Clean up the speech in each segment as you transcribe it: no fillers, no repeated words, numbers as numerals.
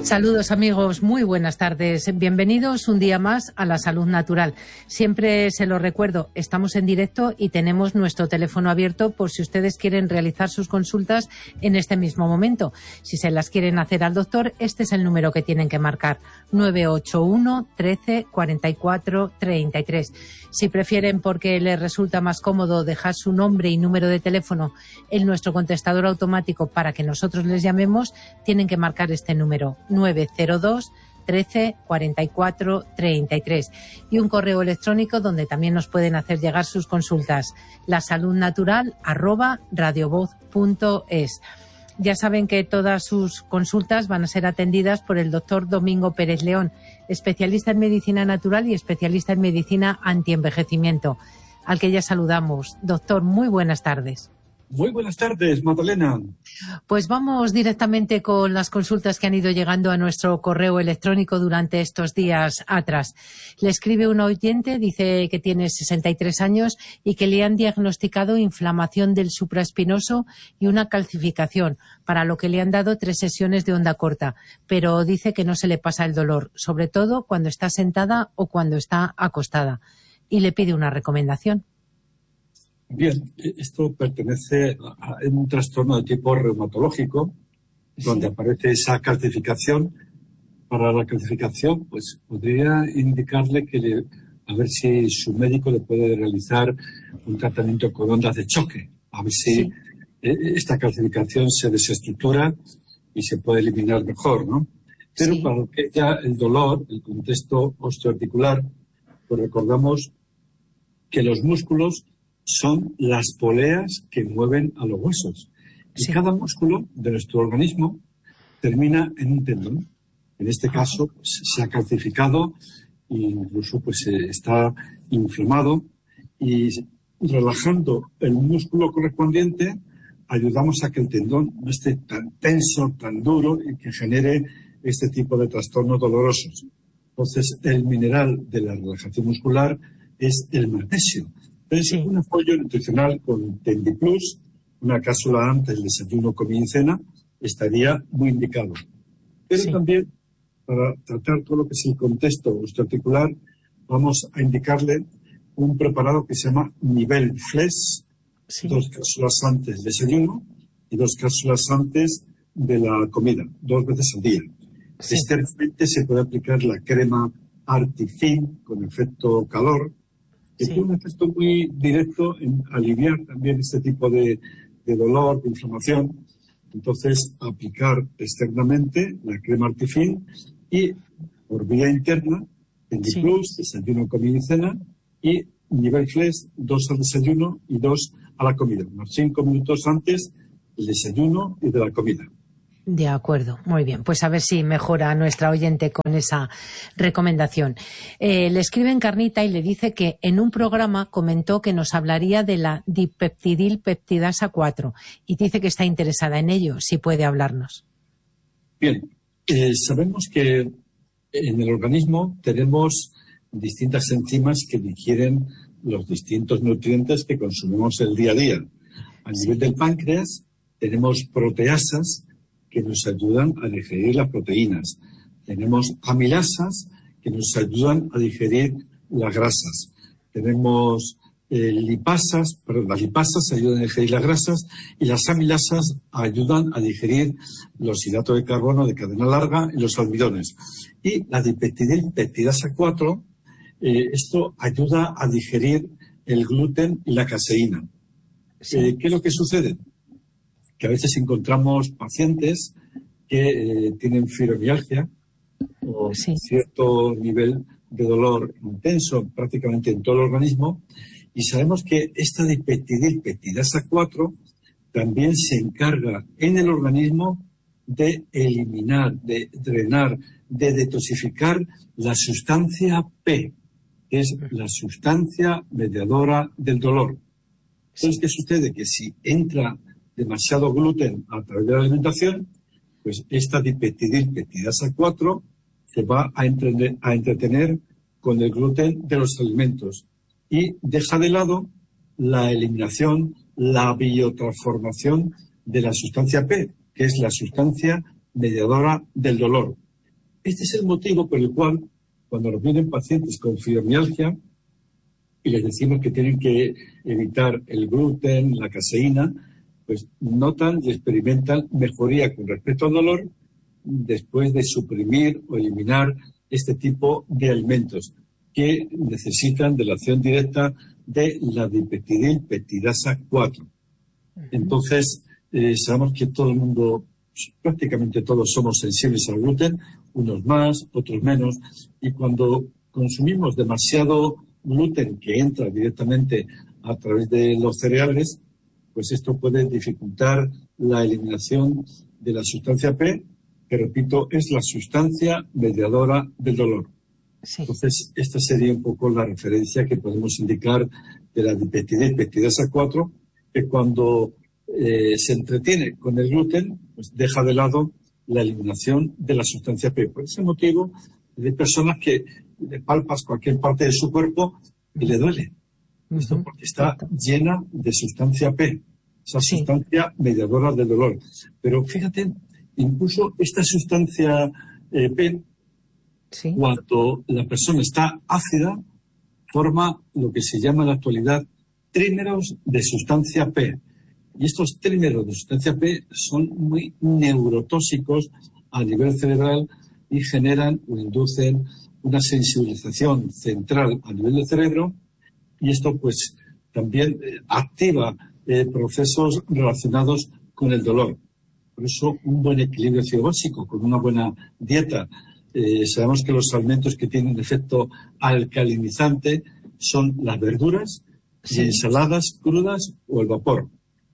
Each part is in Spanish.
Saludos amigos, muy buenas tardes. Bienvenidos un día más a La Salud Natural. Siempre se lo recuerdo, estamos en directo y tenemos nuestro teléfono abierto por si ustedes quieren realizar sus consultas en este mismo momento. Si se las quieren hacer al doctor, este es el número que tienen que marcar, 981 13 44 33. Si prefieren, porque les resulta más cómodo, dejar su nombre y número de teléfono en nuestro contestador automático para que nosotros les llamemos, tienen que marcar este número, 902 13 44 33, y un correo electrónico donde también nos pueden hacer llegar sus consultas, lasaludnatural@radiovoz.es. Ya saben que todas sus consultas van a ser atendidas por el doctor Domingo Pérez León, especialista en medicina natural y especialista en medicina antienvejecimiento, al que ya saludamos. Doctor, muy buenas tardes. Muy buenas tardes, Magdalena. Pues vamos directamente con las consultas que han ido llegando a nuestro correo electrónico durante estos días atrás. Le escribe un oyente, dice que tiene 63 años y que le han diagnosticado inflamación del supraespinoso y una calcificación, para lo que le han dado 3 sesiones de onda corta, pero dice que no se le pasa el dolor, sobre todo cuando está sentada o cuando está acostada, y le pide una recomendación. Bien, esto pertenece a un trastorno de tipo reumatológico, donde aparece esa calcificación. Para la calcificación, pues podría indicarle a ver si su médico le puede realizar un tratamiento con ondas de choque, a ver si esta calcificación se desestructura y se puede eliminar mejor, ¿no? Pero para lo que ya el dolor, el contexto osteoarticular, pues recordamos que los músculos son las poleas que mueven a los huesos. Y cada músculo de nuestro organismo termina en un tendón. En este caso, pues, se ha calcificado e incluso pues, está inflamado. Y relajando el músculo correspondiente, ayudamos a que el tendón no esté tan tenso, tan duro y que genere este tipo de trastornos dolorosos. Entonces, el mineral de la relajación muscular es el magnesio. Entonces, un apoyo nutricional con Tendiplus, una cápsula antes del desayuno, comida y cena, estaría muy indicado. Pero también, para tratar todo lo que es el contexto osteoarticular, vamos a indicarle un preparado que se llama Nivel Flex, 2 cápsulas antes del desayuno y 2 cápsulas antes de la comida, 2 veces al día. Externamente se puede aplicar la crema Artifin con efecto calor, que tiene un efecto muy directo en aliviar también este tipo de dolor, de inflamación. Entonces, aplicar externamente la crema Artifin y por vía interna, Tendiplus, desayuno, comida y cena, y Nivel Flex, 2 al desayuno y 2 a la comida, unos 5 minutos antes del desayuno y de la comida. De acuerdo, muy bien. Pues a ver si mejora nuestra oyente con esa recomendación. Le escribe Encarnita y le dice que en un programa comentó que nos hablaría de la dipeptidilpeptidasa 4 y dice que está interesada en ello, si puede hablarnos. Bien, sabemos que en el organismo tenemos distintas enzimas que digieren los distintos nutrientes que consumimos el día a día. A nivel del páncreas tenemos proteasas que nos ayudan a digerir las proteínas. Tenemos amilasas que nos ayudan a digerir las grasas. Tenemos las lipasas ayudan a digerir las grasas y las amilasas ayudan a digerir los hidratos de carbono de cadena larga y los almidones. Y la dipeptidilpeptidasa 4, esto ayuda a digerir el gluten y la caseína. ¿Qué es lo que sucede? Que a veces encontramos pacientes que tienen fibromialgia o cierto nivel de dolor intenso prácticamente en todo el organismo, y sabemos que esta dipeptidilpeptidasa 4 también se encarga en el organismo de eliminar, de drenar, de detoxificar la sustancia P, que es la sustancia mediadora del dolor. Entonces, ¿qué sucede? Que si entra demasiado gluten a través de la alimentación, pues esta dipeptidilpeptidasa 4 se va a entretener con el gluten de los alimentos y deja de lado la eliminación, la biotransformación de la sustancia P, que es la sustancia mediadora del dolor. Este es el motivo por el cual, cuando nos vienen pacientes con fibromialgia y les decimos que tienen que evitar el gluten, la caseína, pues notan y experimentan mejoría con respecto al dolor después de suprimir o eliminar este tipo de alimentos que necesitan de la acción directa de la dipeptidilpeptidasa 4. Entonces, sabemos que todo el mundo, prácticamente todos somos sensibles al gluten, unos más, otros menos, y cuando consumimos demasiado gluten que entra directamente a través de los cereales, pues esto puede dificultar la eliminación de la sustancia P, que repito, es la sustancia mediadora del dolor. Sí. Entonces, esta sería un poco la referencia que podemos indicar de la dipeptidasa 4, que cuando se entretiene con el gluten, pues deja de lado la eliminación de la sustancia P. Por ese motivo, hay personas que le palpas cualquier parte de su cuerpo y le duele. Esto porque está llena de sustancia P, esa sustancia mediadora del dolor. Pero fíjate, incluso esta sustancia P, cuando la persona está ácida, forma lo que se llama en la actualidad trímeros de sustancia P. Y estos trímeros de sustancia P son muy neurotóxicos a nivel cerebral y generan o inducen una sensibilización central a nivel del cerebro, y esto pues también activa procesos relacionados con el dolor. Por eso un buen equilibrio básico con una buena dieta. Sabemos que los alimentos que tienen efecto alcalinizante son las verduras y ensaladas crudas o el vapor.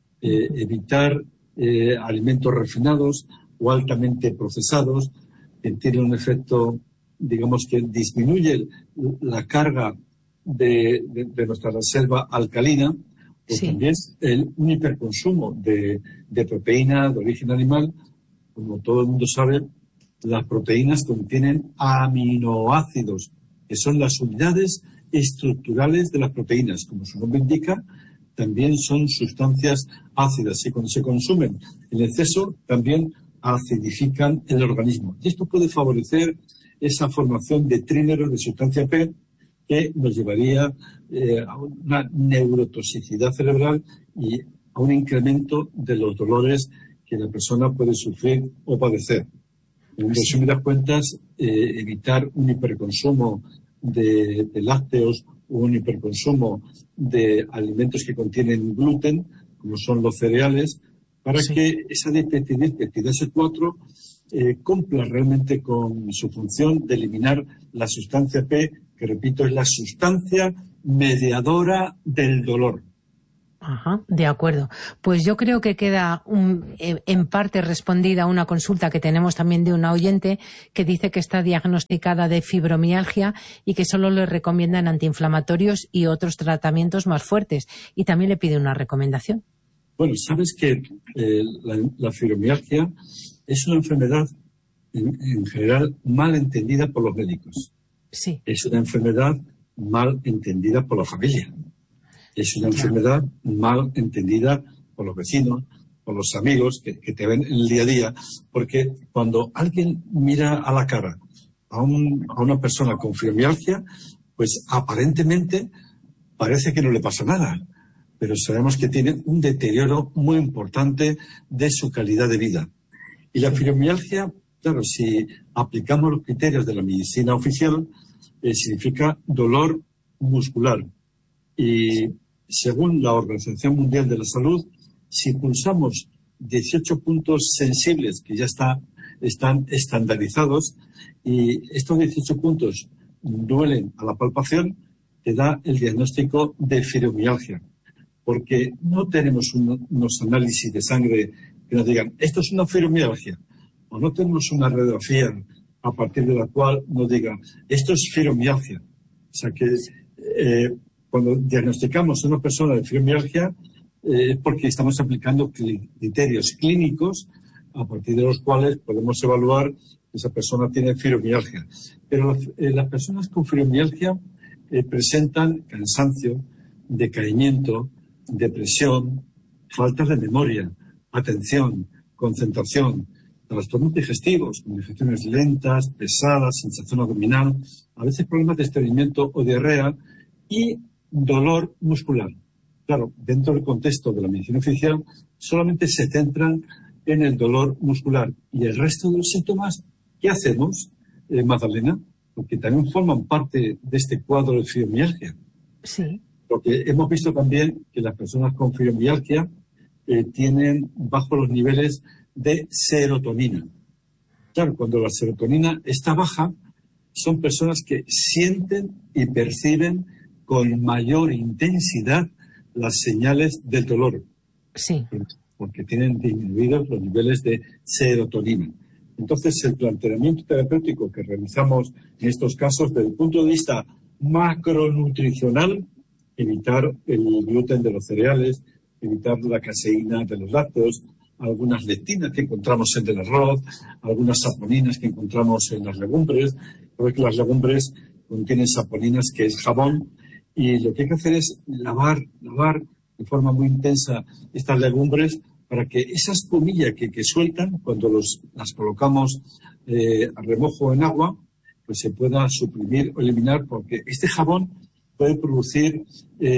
Evitar alimentos refinados o altamente procesados, que tienen un efecto, digamos, que disminuye la carga de nuestra reserva alcalina, o también un hiperconsumo de proteína de origen animal. Como todo el mundo sabe, las proteínas contienen aminoácidos, que son las unidades estructurales de las proteínas. Como su nombre indica, también son sustancias ácidas y cuando se consumen en exceso también acidifican el organismo. Y esto puede favorecer esa formación de trímeros de sustancia P que nos llevaría a una neurotoxicidad cerebral y a un incremento de los dolores que la persona puede sufrir o padecer. En resumidas cuentas, evitar un hiperconsumo de lácteos o un hiperconsumo de alimentos que contienen gluten, como son los cereales, para que esa dipeptidasa 4 cumpla realmente con su función de eliminar la sustancia P, que repito, es la sustancia mediadora del dolor. Ajá, de acuerdo. Pues yo creo que queda en parte respondida una consulta que tenemos también de una oyente que dice que está diagnosticada de fibromialgia y que solo le recomiendan antiinflamatorios y otros tratamientos más fuertes. Y también le pide una recomendación. Bueno, sabes que la fibromialgia es una enfermedad en general mal entendida por los médicos. Sí. Es una enfermedad mal entendida por la familia. Es una enfermedad mal entendida por los vecinos, por los amigos que te ven en el día a día, porque cuando alguien mira a la cara a una persona con fibromialgia, pues aparentemente parece que no le pasa nada, pero sabemos que tiene un deterioro muy importante de su calidad de vida. Y la fibromialgia, claro, si aplicamos los criterios de la medicina oficial, significa dolor muscular. Y según la Organización Mundial de la Salud, si pulsamos 18 puntos sensibles que ya están estandarizados y estos 18 puntos duelen a la palpación, te da el diagnóstico de fibromialgia. Porque no tenemos unos análisis de sangre que nos digan, esto es una fibromialgia, o no tenemos una radiografía a partir de la cual nos digan, esto es fibromialgia. O sea que cuando diagnosticamos a una persona de fibromialgia es porque estamos aplicando criterios clínicos a partir de los cuales podemos evaluar que esa persona tiene fibromialgia. Pero las personas con fibromialgia presentan cansancio, decaimiento, depresión, falta de memoria, atención, concentración. trastornos digestivos, como digestiones lentas, pesadas, sensación abdominal, a veces problemas de estreñimiento o diarrea y dolor muscular. Claro, dentro del contexto de la medicina oficial solamente se centran en el dolor muscular y el resto de los síntomas, ¿qué hacemos, Magdalena? Porque también forman parte de este cuadro de fibromialgia. Sí. Porque hemos visto también que las personas con fibromialgia tienen bajos los niveles de serotonina. Claro, cuando la serotonina está baja, son personas que sienten y perciben con mayor intensidad las señales del dolor. Sí. Porque tienen disminuidos los niveles de serotonina. Entonces, el planteamiento terapéutico que realizamos en estos casos, desde el punto de vista macronutricional, evitar el gluten de los cereales, evitar la caseína de los lácteos, algunas lectinas que encontramos en el arroz, algunas saponinas que encontramos en las legumbres, porque las legumbres contienen saponinas, que es jabón, y lo que hay que hacer es lavar de forma muy intensa estas legumbres para que esa espumilla que sueltan cuando las colocamos a remojo en agua, pues se pueda suprimir o eliminar, porque este jabón puede producir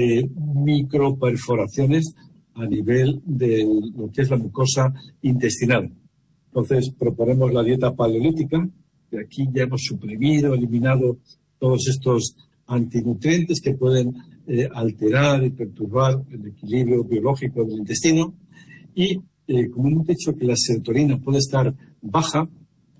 microperforaciones a nivel de lo que es la mucosa intestinal. Entonces proponemos la dieta paleolítica, que aquí ya hemos suprimido, eliminado todos estos antinutrientes que pueden alterar y perturbar el equilibrio biológico del intestino. Y como hemos dicho que la serotonina puede estar baja,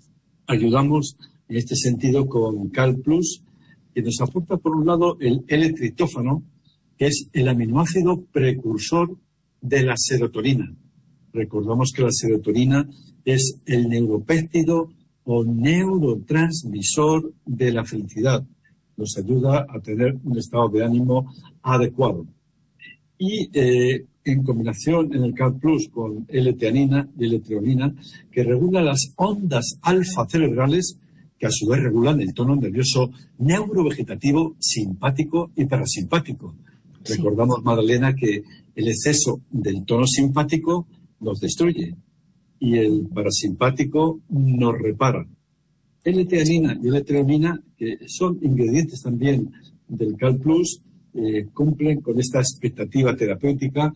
ayudamos en este sentido con Cal Plus, que nos aporta por un lado el L-triptófano, que es el aminoácido precursor de la serotonina. Recordamos que la serotonina es el neuropéptido o neurotransmisor de la felicidad. Nos ayuda a tener un estado de ánimo adecuado. Y en combinación en el Cal Plus con L-teanina y L-treonina, que regula las ondas alfa cerebrales, que a su vez regulan el tono nervioso neurovegetativo, simpático y parasimpático. Sí. Recordamos, Magdalena, que el exceso del tono simpático nos destruye y el parasimpático nos repara. L-teanina y L-treonina, que son ingredientes también del Cal Plus, cumplen con esta expectativa terapéutica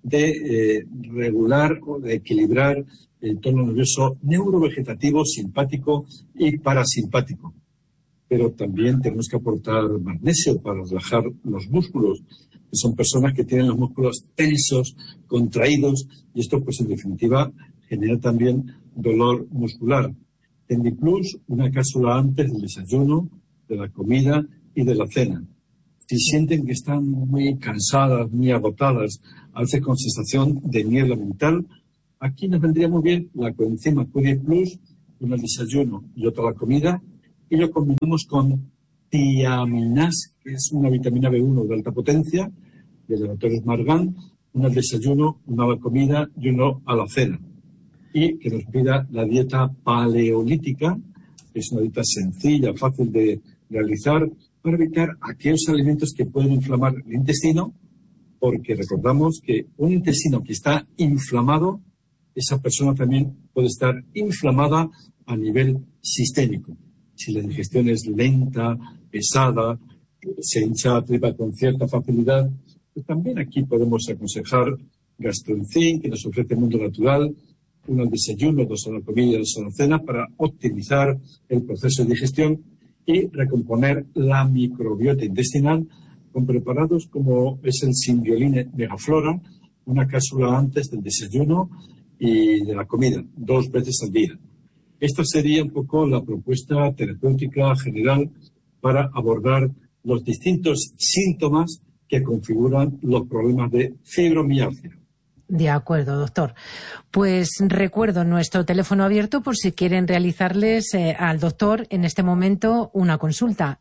de regular o de equilibrar el tono nervioso neurovegetativo, simpático y parasimpático. Pero también tenemos que aportar magnesio para relajar los músculos, que son personas que tienen los músculos tensos, contraídos, y esto, pues en definitiva, genera también dolor muscular. Tendiplus, una cápsula antes del desayuno, de la comida y de la cena. Si sienten que están muy cansadas, muy agotadas, a veces con sensación de niebla mental, aquí nos vendría muy bien la coenzima Q10 Plus, una al desayuno y otra a la comida, y lo combinamos con tiaminas, que es una vitamina B1 de alta potencia, de laboratorios Margan, una al desayuno, una a la comida y uno a la cena. Y que nos pida la dieta paleolítica, que es una dieta sencilla, fácil de realizar, para evitar aquellos alimentos que pueden inflamar el intestino, porque recordamos que un intestino que está inflamado, esa persona también puede estar inflamada a nivel sistémico. Si la digestión es lenta, pesada, se hincha la tripa con cierta facilidad, pues también aquí podemos aconsejar Gastroenzim, que nos ofrece Mundo Natural, uno al desayuno, dos a la comida y dos a la cena, para optimizar el proceso de digestión y recomponer la microbiota intestinal con preparados como es el Symbioline Megaflora, una cápsula antes del desayuno y de la comida, 2 veces al día. Esta sería un poco la propuesta terapéutica general para abordar los distintos síntomas que configuran los problemas de fibromialgia. De acuerdo, doctor. Pues recuerdo nuestro teléfono abierto por si quieren realizarles al doctor en este momento una consulta,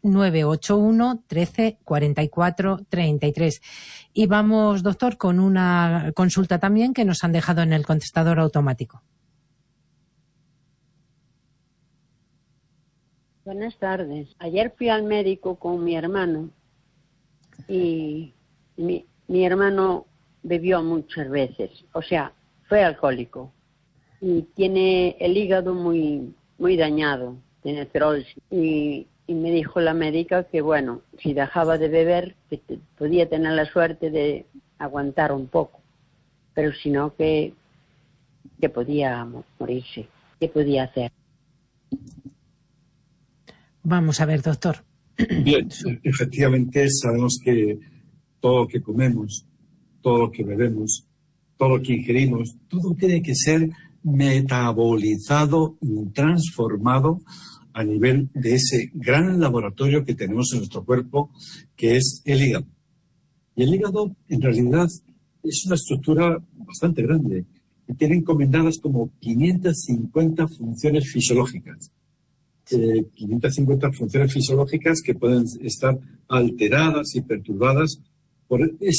981 13 44 33. Y vamos, doctor, con una consulta también que nos han dejado en el contestador automático. Buenas tardes. Ayer fui al médico con mi hermano y mi hermano bebió muchas veces, o sea, fue alcohólico. y tiene el hígado muy, muy dañado, tiene cirrosis. Y me dijo la médica que, bueno, si dejaba de beber, que podía tener la suerte de aguantar un poco, pero si no, que podía morirse. ¿Qué podía hacer? Vamos a ver, doctor. Bien, efectivamente sabemos que todo lo que comemos, todo lo que bebemos, todo lo que ingerimos, todo tiene que ser metabolizado y transformado a nivel de ese gran laboratorio que tenemos en nuestro cuerpo, que es el hígado. Y el hígado, en realidad, es una estructura bastante grande y tiene encomendadas como 550 funciones fisiológicas. 550 funciones fisiológicas que pueden estar alteradas y perturbadas por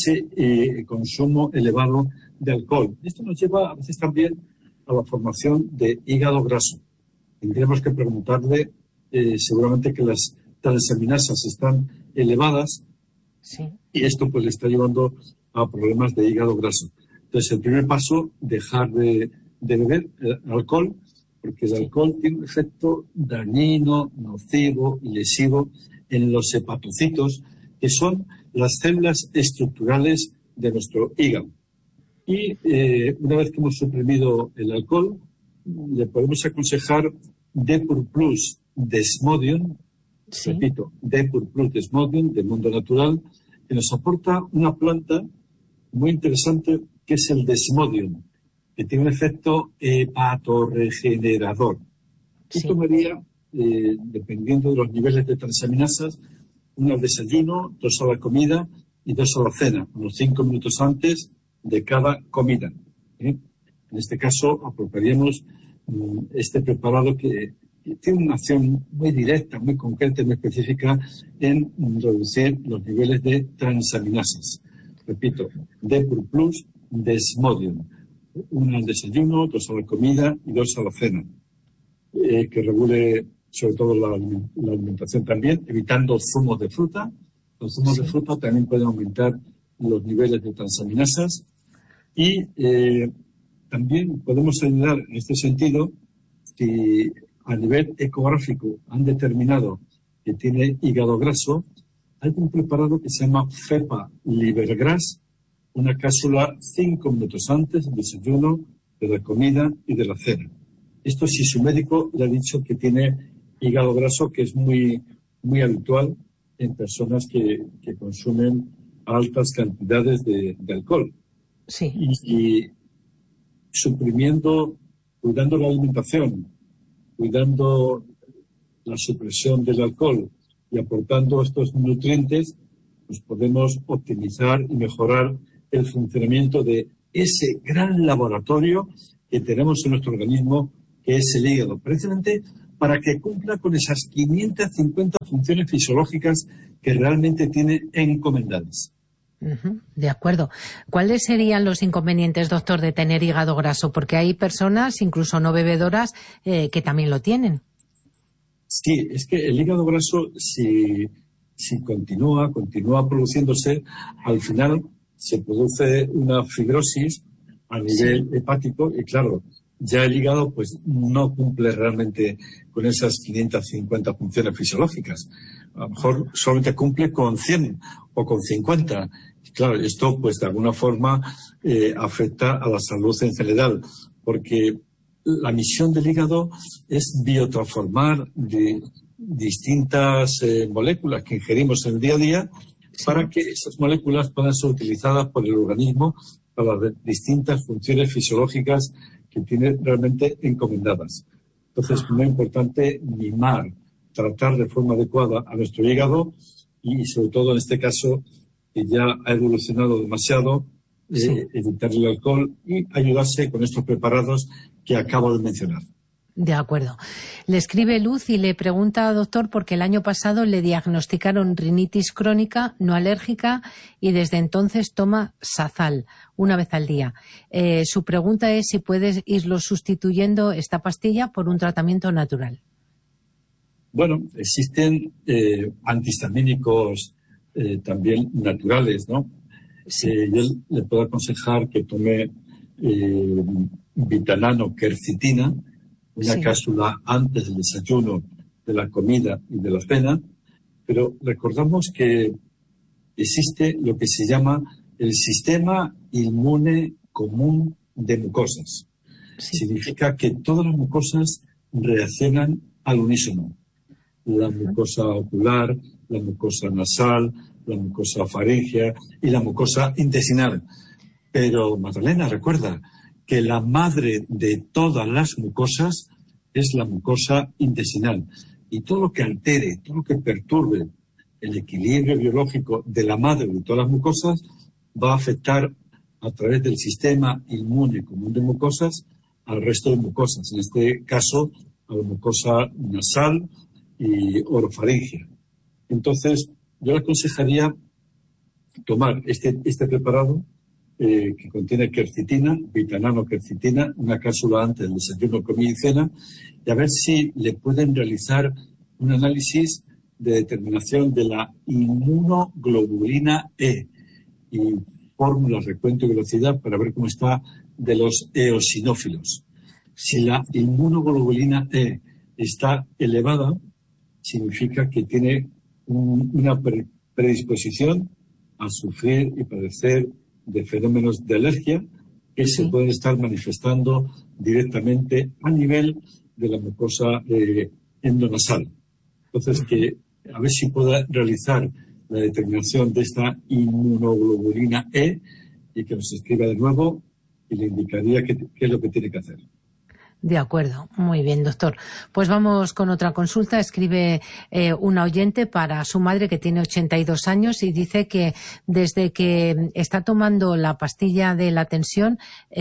ese consumo elevado de alcohol. Esto nos lleva a veces también a la formación de hígado graso. Tendríamos que preguntarle, seguramente que las transaminasas están elevadas, sí, y esto pues le está llevando a problemas de hígado graso. Entonces, el primer paso, dejar de beber alcohol, porque el alcohol tiene un efecto dañino, nocivo y lesivo en los hepatocitos, que son las células estructurales de nuestro hígado. Y una vez que hemos suprimido el alcohol, le podemos aconsejar Depur Plus Desmodium, repito, Depur Plus Desmodium de Mundo Natural, que nos aporta una planta muy interesante que es el Desmodium, que tiene un efecto hepatorregenerador. Y tomaría, dependiendo de los niveles de transaminasas, uno al desayuno, 2 a la comida y 2 a la cena, unos 5 minutos antes de cada comida. En este caso, apropiaríamos este preparado que tiene una acción muy directa, muy concreta y muy específica en reducir los niveles de transaminasas. Repito, Depur Plus Desmodium. 1 al desayuno, 2 a la comida y 2 a la cena. Que regule sobre todo la alimentación también, evitando zumos de fruta. Los zumos de fruta también pueden aumentar los niveles de transaminasas. Y también podemos ayudar en este sentido que a nivel ecográfico han determinado que tiene hígado graso. Hay un preparado que se llama FEPA Libergras, una cápsula 5 minutos antes del desayuno, de la comida y de la cena. Esto si su médico le ha dicho que tiene hígado graso, que es muy, muy habitual en personas que consumen altas cantidades de alcohol. Sí. Y suprimiendo, cuidando la alimentación, cuidando la supresión del alcohol y aportando estos nutrientes, pues podemos optimizar y mejorar el funcionamiento de ese gran laboratorio que tenemos en nuestro organismo, que es el hígado, precisamente para que cumpla con esas 550 funciones fisiológicas que realmente tiene encomendadas. De acuerdo. ¿Cuáles serían los inconvenientes, doctor, de tener hígado graso? Porque hay personas, incluso no bebedoras, que también lo tienen. Sí, es que el hígado graso, si continúa produciéndose, al final se produce una fibrosis a nivel hepático y claro, ya el hígado pues no cumple realmente con esas 550 funciones fisiológicas. A lo mejor solamente cumple con 100 o con 50. Y claro, esto pues de alguna forma afecta a la salud en general, porque la misión del hígado es biotransformar de distintas moléculas que ingerimos en el día a día para que esas moléculas puedan ser utilizadas por el organismo para las distintas funciones fisiológicas que tiene realmente encomendadas. Entonces, es muy importante mimar, tratar de forma adecuada a nuestro hígado y, sobre todo en este caso, que ya ha evolucionado demasiado, evitar el alcohol y ayudarse con estos preparados que acabo de mencionar. De acuerdo. Le escribe Luz y le pregunta, doctor, porque el año pasado le diagnosticaron rinitis crónica no alérgica y desde entonces toma Sazal una vez al día. Su pregunta es si puedes irlo sustituyendo esta pastilla por un tratamiento natural. Bueno, existen antihistamínicos también naturales, ¿no? Sí. Yo le puedo aconsejar que tome vitananoquercitina, una cápsula antes del desayuno, de la comida y de la cena, pero recordamos que existe lo que se llama el sistema inmune común de mucosas. Significa que todas las mucosas reaccionan al unísono. La mucosa ocular, la mucosa nasal, la mucosa faríngea y la mucosa intestinal. Pero, Magdalena, recuerda que la madre de todas las mucosas es la mucosa intestinal. Y todo lo que altere, todo lo que perturbe el equilibrio biológico de la madre de todas las mucosas va a afectar a través del sistema inmune común de mucosas al resto de mucosas, en este caso a la mucosa nasal y orofaringea. Entonces, yo le aconsejaría tomar este preparado que contiene quercitina, vitananoquercitina, una cápsula antes del desayuno, comida y cena, y a ver si le pueden realizar un análisis de determinación de la inmunoglobulina E y fórmulas, recuento y velocidad para ver cómo está de los eosinófilos. Si la inmunoglobulina E está elevada, significa que tiene una predisposición a sufrir y padecer de fenómenos de alergia que se pueden estar manifestando directamente a nivel de la mucosa endonasal. Entonces, que a ver si pueda realizar la determinación de esta inmunoglobulina E y que nos escriba de nuevo y le indicaría qué es lo que tiene que hacer. De acuerdo, muy bien, doctor. Pues vamos con otra consulta. Escribe una oyente para su madre que tiene 82 años y dice que desde que está tomando la pastilla de la tensión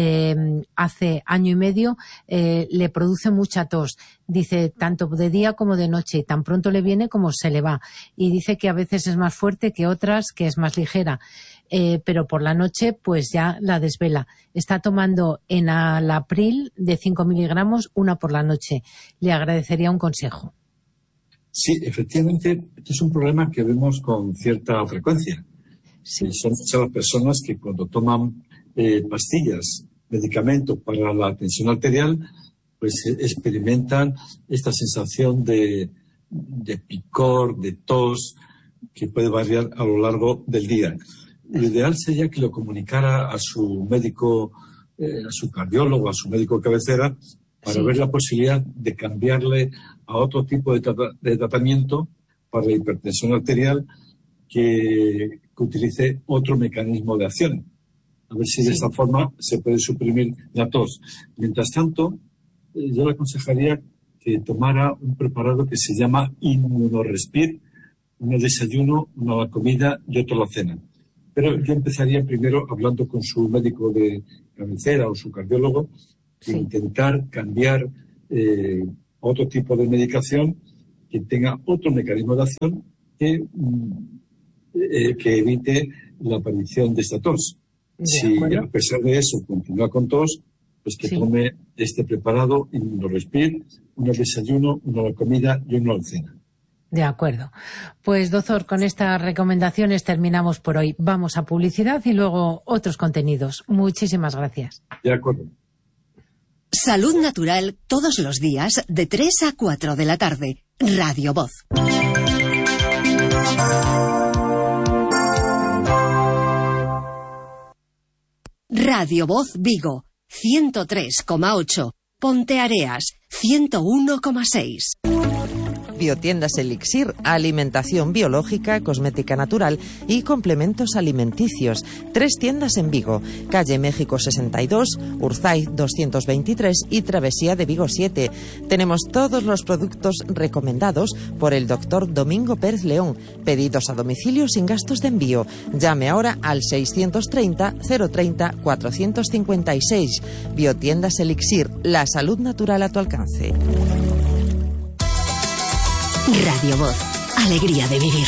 hace año y medio le produce mucha tos. Dice tanto de día como de noche y tan pronto le viene como se le va. Y dice que a veces es más fuerte que otras, que es más ligera. Pero por la noche pues ya la desvela. Está tomando enalapril de 5 miligramos, una por la noche. Le agradecería un consejo. Sí, efectivamente, este es un problema que vemos con cierta frecuencia. Sí. Son muchas las personas que cuando toman pastillas, medicamentos para la tensión arterial, pues experimentan esta sensación de picor, de tos, que puede variar a lo largo del día. Lo ideal sería que lo comunicara a su médico, a su cardiólogo, a su médico cabecera, para ver la posibilidad de cambiarle a otro tipo de tratamiento para la hipertensión arterial que utilice otro mecanismo de acción. A ver si de esta forma se puede suprimir la tos. Mientras tanto, yo le aconsejaría que tomara un preparado que se llama Immunorespir, uno al desayuno, uno a la comida y otro a la cena. Pero yo empezaría primero hablando con su médico de cabecera o su cardiólogo e intentar cambiar otro tipo de medicación que tenga otro mecanismo de acción que evite la aparición de esta tos. Si a pesar de eso continúa con tos, pues que tome este preparado Immunorespir, uno al desayuno, uno a la comida y uno a la cena. De acuerdo. Pues, doctor, con estas recomendaciones terminamos por hoy. Vamos a publicidad y luego otros contenidos. Muchísimas gracias. De acuerdo. Salud Natural todos los días de 3 a 4 de la tarde. Radio Voz. Radio Voz Vigo, 103,8. Ponteareas, 101,6. Biotiendas Elixir, alimentación biológica, cosmética natural y complementos alimenticios. 3 tiendas en Vigo, calle México 62, Urzaiz 223 y Travesía de Vigo 7. Tenemos todos los productos recomendados por el doctor Domingo Pérez León. Pedidos a domicilio sin gastos de envío. Llame ahora al 630 030 456. Biotiendas Elixir, la salud natural a tu alcance. Radio Voz, alegría de vivir.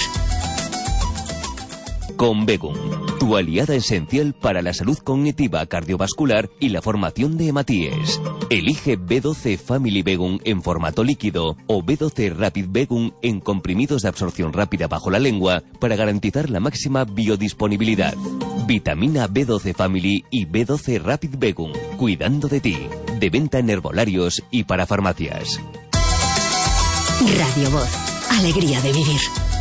Con Begum, tu aliada esencial para la salud cognitiva, cardiovascular y la formación de hematíes. Elige B12 Family Begum en formato líquido o B12 Rapid Begum en comprimidos de absorción rápida bajo la lengua para garantizar la máxima biodisponibilidad. Vitamina B12 Family y B12 Rapid Begum. Cuidando de ti. De venta en herbolarios y para farmacias. Radio Voz. Alegría de vivir.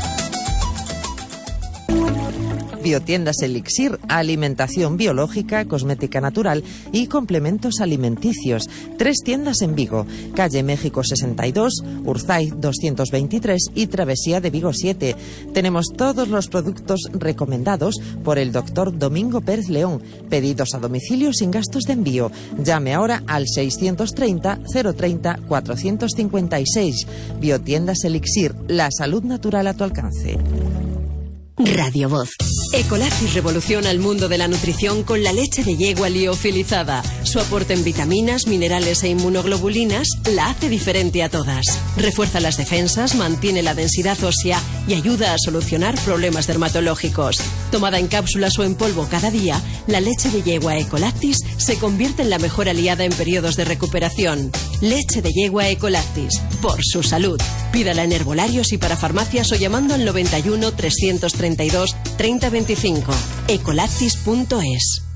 Biotiendas Elixir, alimentación biológica, cosmética natural y complementos alimenticios. 3 tiendas en Vigo, calle México 62, Urzaiz 223 y Travesía de Vigo 7. Tenemos todos los productos recomendados por el doctor Domingo Pérez León. Pedidos a domicilio sin gastos de envío. Llame ahora al 630 030 456. Biotiendas Elixir, la salud natural a tu alcance. Radio Voz. Ecolactis revoluciona el mundo de la nutrición con la leche de yegua liofilizada. Su aporte en vitaminas, minerales e inmunoglobulinas la hace diferente a todas. Refuerza las defensas, mantiene la densidad ósea y ayuda a solucionar problemas dermatológicos. Tomada en cápsulas o en polvo cada día, la leche de yegua Ecolactis se convierte en la mejor aliada en periodos de recuperación. Leche de yegua Ecolactis. Por su salud. Pídala en herbolarios y para farmacias o llamando al 91 332 3025. Ecolactis.es.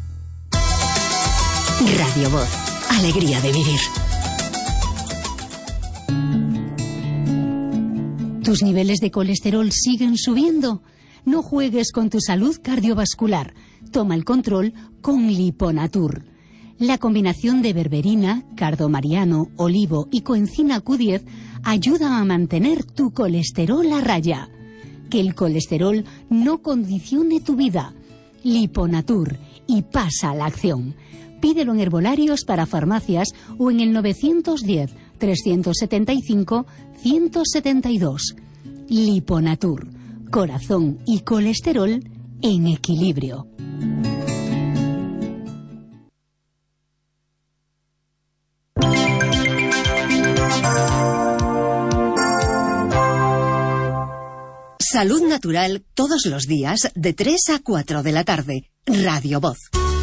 Radio Voz. Alegría de vivir. ¿Tus niveles de colesterol siguen subiendo? No juegues con tu salud cardiovascular. Toma el control con Liponatur. La combinación de berberina, cardomariano, olivo y coenzima Q10 ayuda a mantener tu colesterol a raya. Que el colesterol no condicione tu vida. Liponatur, y pasa a la acción. Pídelo en herbolarios para farmacias o en el 910 375 172. Liponatur, corazón y colesterol en equilibrio. Salud natural todos los días de 3 a 4 de la tarde. Radio Voz.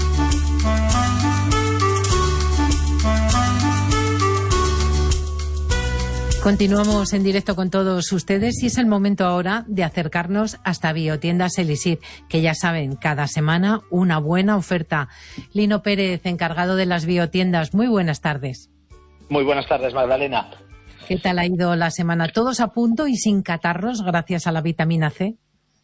Continuamos en directo con todos ustedes y es el momento ahora de acercarnos hasta Biotiendas Elixir, que ya saben, cada semana una buena oferta. Lino Pérez, encargado de las biotiendas, muy buenas tardes. Muy buenas tardes, Magdalena. ¿Qué tal ha ido la semana? ¿Todos a punto y sin catarros gracias a la vitamina C?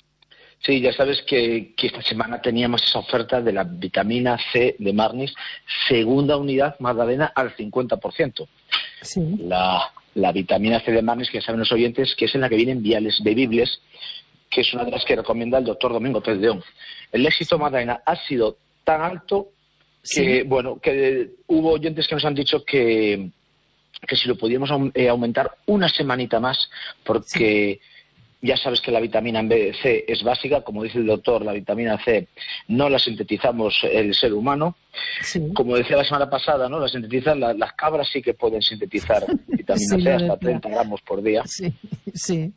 Sí, ya sabes que esta semana teníamos esa oferta de la vitamina C de Marnis, segunda unidad, Magdalena, al 50%. Sí. La vitamina C de Marnis, que ya saben los oyentes, que es en la que vienen viales bebibles, que es una de las que recomienda el doctor Domingo Pérez León. El éxito, Magdalena, ha sido tan alto que, que hubo oyentes que nos han dicho que si lo podíamos aumentar una semanita más, porque ya sabes que la vitamina C es básica, como dice el doctor, la vitamina C no la sintetizamos el ser humano. Sí. Como decía la semana pasada, ¿no? La sintetizan las cabras, sí que pueden sintetizar vitamina C hasta 30 gramos por día. Sí, sí.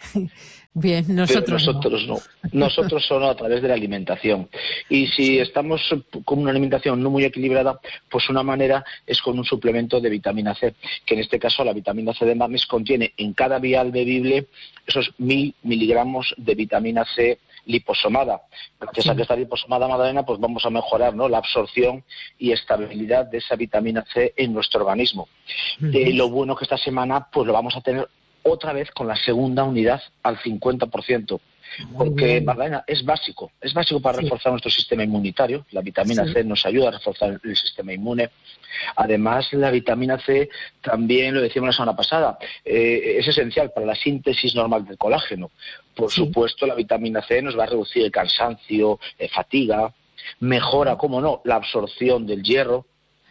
Bien, nosotros no. Nosotros solo a través de la alimentación. Y si estamos con una alimentación no muy equilibrada, pues una manera es con un suplemento de vitamina C, que en este caso la vitamina C de Marnis contiene en cada vial bebible esos 1000 miligramos de vitamina C liposomada. Gracias a que está liposomada, Magdalena, pues vamos a mejorar, ¿no?, la absorción y estabilidad de esa vitamina C en nuestro organismo. Lo bueno que esta semana pues lo vamos a tener otra vez con la segunda unidad al 50%, porque, Magdalena, es básico para reforzar nuestro sistema inmunitario. La vitamina C nos ayuda a reforzar el sistema inmune. Además, la vitamina C, también lo decíamos la semana pasada, es esencial para la síntesis normal del colágeno. Por supuesto, la vitamina C nos va a reducir el cansancio, fatiga, mejora, cómo no, la absorción del hierro.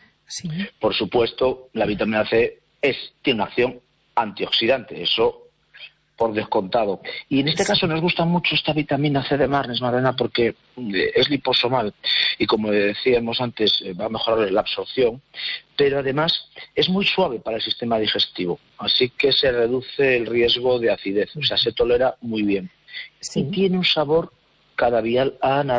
Por supuesto, la vitamina C tiene una acción antioxidante, eso por descontado. Y en este caso nos gusta mucho esta vitamina C de Marnis, Magdalena, porque es liposomal y, como decíamos antes, va a mejorar la absorción, pero además es muy suave para el sistema digestivo, así que se reduce el riesgo de acidez, o sea, se tolera muy bien. Y tiene un sabor cada vial a